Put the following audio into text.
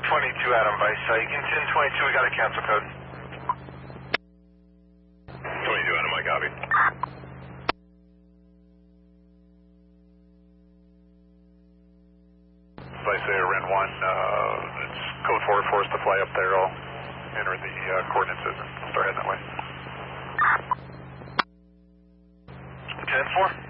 22 Adam Vice. You can send 22, we got a cancel code. 22 Adam, I copy. Vice Ren 1, it's code 4 for us to fly up there. I'll enter the coordinates and start heading that way. 10-4.